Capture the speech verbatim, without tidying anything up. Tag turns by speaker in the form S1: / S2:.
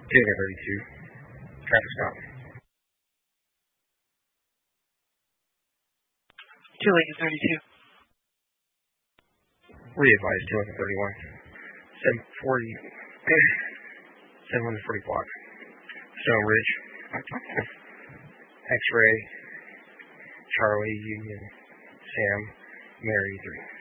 S1: Taylor thirty-two. Traffic stop.
S2: Two Lincoln thirty-two.
S1: Re-advise two Lincoln thirty-one. seven forty. seven forty block. Stone Ridge. X-ray. Charlie Union. Sam. Mary three.